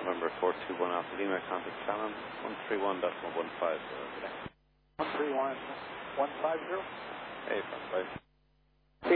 November 421 Alpha Lima, contact Fallon 131.150. 131.150? Hey, 55.